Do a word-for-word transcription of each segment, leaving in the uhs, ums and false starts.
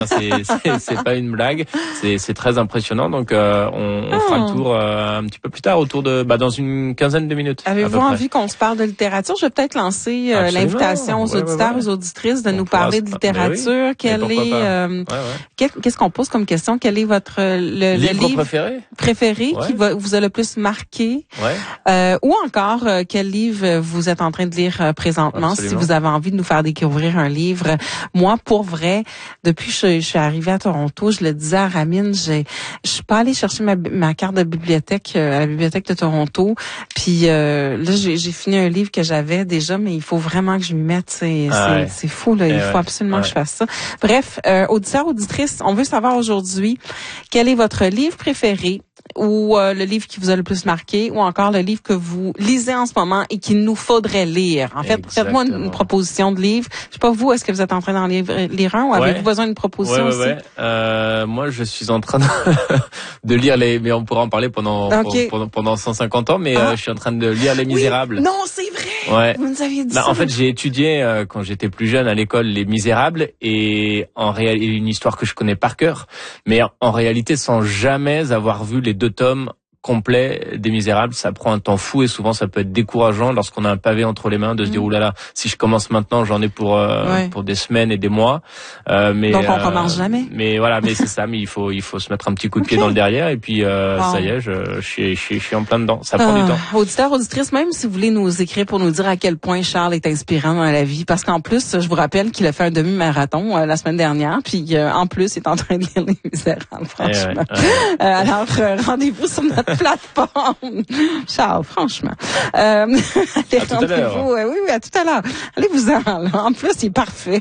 C'est, c'est, c'est pas une blague, c'est, c'est très impressionnant. Donc euh, on, on fera le tour euh, un petit peu plus tard, autour de, bah, dans une quinzaine de minutes. Avez-vous envie qu'on se parle de littérature? Je vais peut-être lancer euh, l'invitation aux ouais, auditeurs, ouais, ouais. aux auditrices de on nous parler de littérature. Oui. Quel est, euh, ouais, ouais. Qu'est-ce qu'on pose comme question? Quel est votre le, livre, le livre préféré, préféré ouais. qui va, vous a le plus marqué? Ouais. Euh, ou encore euh, quel livre vous êtes en train de lire euh, présentement? Absolument. Si vous avez envie de nous faire découvrir un livre, moi pour vrai, depuis que je, je suis arrivée à Toronto, je le disais à Ramine, j'ai, je suis pas allée chercher ma, ma carte de bibliothèque euh, à la bibliothèque de Toronto. Puis euh, là, j'ai, j'ai fini un livre que j'avais déjà, mais il faut vraiment que je m'y mette. C'est, ah c'est, ouais. c'est fou là. Il eh faut ouais. absolument ouais. que je fasse ça. Bref, euh, auditeurs, auditrices, on veut savoir aujourd'hui quel est votre livre préféré, ou euh, le livre qui vous a le plus marqué, ou encore le livre que vous lisez en ce moment et qu'il nous faudrait lire. En fait, Exactement. faites-moi une, une proposition de livre. Je sais pas vous, est-ce que vous êtes en train d'en lire, lire un, ou ouais. avez-vous besoin d'une proposition ouais, ouais, aussi? Ouais. Euh, moi, je suis en train de, de lire les, mais on pourra en parler pendant okay. pendant, pendant cent cinquante ans, mais ah. euh, je suis en train de lire Les Misérables. Oui. Non, c'est vrai. Ouais. Vous nous aviez dit bah, ça. En fait, j'ai étudié euh, quand j'étais plus jeune à l'école Les Misérables, et en réalité une histoire que je connais par cœur, mais en réalité sans jamais avoir vu les deux tomes complet des Misérables. Ça prend un temps fou et souvent ça peut être décourageant lorsqu'on a un pavé entre les mains de se mmh. dire oulala, si je commence maintenant, j'en ai pour euh, ouais. pour des semaines et des mois. Euh, mais donc on euh, commence jamais. Mais voilà, mais c'est ça. Mais il faut il faut se mettre un petit coup de okay. pied dans le derrière et puis euh, wow. ça y est, je, je suis je suis je suis en plein dedans. Ça prend euh, du temps. Auditeurs, auditrices, même si vous voulez nous écrire pour nous dire à quel point Charles est inspirant dans la vie, parce qu'en plus, je vous rappelle qu'il a fait un demi-marathon euh, la semaine dernière, puis euh, en plus, il est en train de lire Les Misérables. Franchement. Eh ouais, ouais. Euh, alors euh, rendez-vous sur notre plateforme. Ciao, franchement. Euh, allez, rendez-vous. Oui, oui, à tout à l'heure. Allez-vous-en, là. En plus, il est parfait.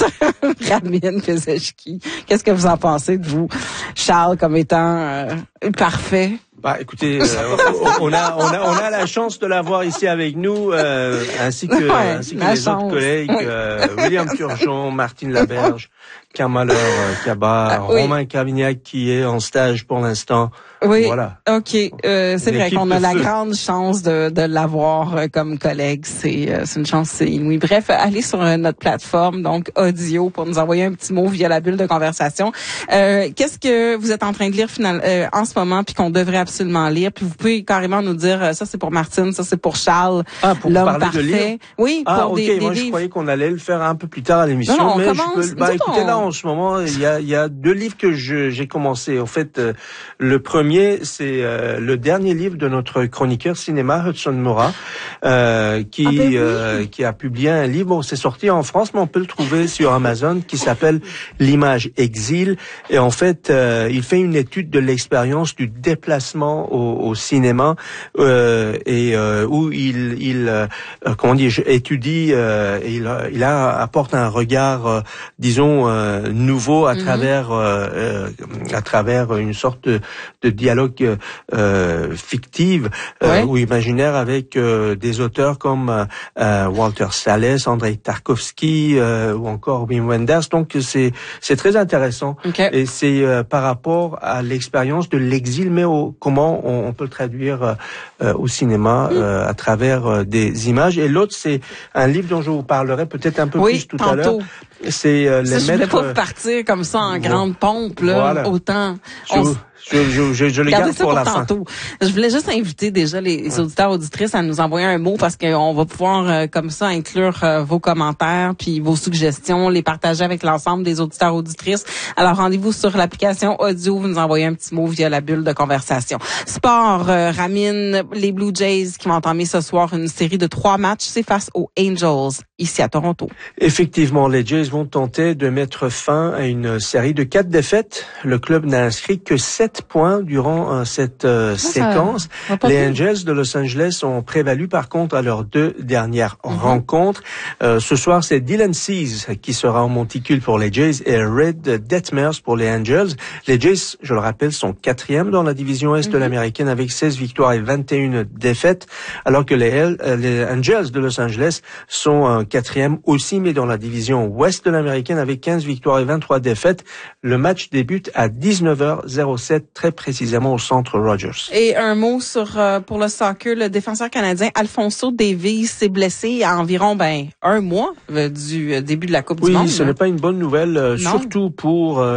Ramine Peseczki. Qu'est-ce que vous en pensez de vous, Charles, comme étant euh, parfait? Bah, écoutez, euh, on a, on a, on a la chance de l'avoir ici avec nous, euh, ainsi que, ouais, ainsi que les chance. autres collègues, euh, William Turgeon, Martine Laberge, Kamaleur euh, Kaba, ah, oui. Romain Cavignac qui est en stage pour l'instant. Oui. Voilà. OK. Euh, c'est Une vrai qu'on a la feu. grande chance de, de l'avoir euh, comme collègue. C'est, euh, c'est une chance c'est inouïe. Bref, allez sur euh, notre plateforme, donc audio, pour nous envoyer un petit mot via la bulle de conversation. Euh, qu'est-ce que vous êtes en train de lire final, euh, en ce moment, puis qu'on devrait absolument lire? Puis vous pouvez carrément nous dire, euh, ça c'est pour Martine, ça c'est pour Charles, ah, pour l'homme parler parfait. De lire? Oui, ah, pour okay. des, des Moi, livres. je croyais qu'on allait le faire un peu plus tard à l'émission. Non, non, mais on commence. je peux, bah, écoutez, on... là, en ce moment, il y a, il y a deux livres que je, j'ai commencé. En fait, euh, le premier, c'est euh, le dernier livre de notre chroniqueur cinéma, Hudson Mora, euh, qui, ah ben oui. euh, qui a publié un livre. Bon, c'est sorti en France, mais on peut le trouver sur Amazon, qui s'appelle L'image exil. Et en fait, euh, il fait une étude de l'expérience du déplacement au, au cinéma, euh, et euh, où il, il euh, comment dire, étudie, euh, et il, il a, apporte un regard, euh, disons, euh, nouveau à mm-hmm. travers, euh, à travers une sorte de, de dialogue euh, fictive euh, ouais. ou imaginaire avec euh, des auteurs comme euh, Walter Salles, Andrei Tarkovsky euh, ou encore Wim Wenders. Donc c'est c'est très intéressant okay. et c'est euh, par rapport à l'expérience de l'exil, mais au, comment on, on peut le traduire euh, au cinéma euh, à travers euh, des images. Et l'autre, c'est un livre dont je vous parlerai peut-être un peu oui, plus tout tantôt. à l'heure. C'est euh, les ça, maîtres. Je ne voulais pas partir comme ça en voilà. grande pompe là, voilà. autant. Je, on... je, je, je, je le garde pour, pour la tantôt. fin. Je voulais juste inviter déjà les, les auditeurs auditrices à nous envoyer un mot parce qu'on va pouvoir euh, comme ça inclure euh, vos commentaires puis vos suggestions, les partager avec l'ensemble des auditeurs auditrices. Alors rendez-vous sur l'application audio, vous nous envoyez un petit mot via la bulle de conversation. Sport, euh, Ramine, les Blue Jays qui vont entamer ce soir une série de trois matchs, c'est face aux Angels ici à Toronto. Effectivement, les Jays vont tenter de mettre fin à une série de quatre défaites. Le club n'a inscrit que sept points durant euh, cette euh, ça, séquence. Ça les Angels de Los Angeles ont prévalu par contre à leurs deux dernières mm-hmm. rencontres. Euh, ce soir, c'est Dylan Cease qui sera en monticule pour les Jays et Red Detmers pour les Angels. Les Jays, je le rappelle, sont quatrième dans la division Est mm-hmm. de l'américaine avec seize victoires et vingt et une défaites, alors que les, euh, les Angels de Los Angeles sont euh, quatrième aussi, mais dans la division Ouest de l'américaine avec quinze victoires et vingt-trois défaites. Le match débute à dix-neuf heures zéro sept très très précisément au centre Rogers. Et un mot sur euh, pour le soccer, le défenseur canadien Alphonso Davies s'est blessé à environ ben un mois euh, du début de la Coupe oui, du Monde. Oui, ce n'est pas une bonne nouvelle, euh, surtout pour euh,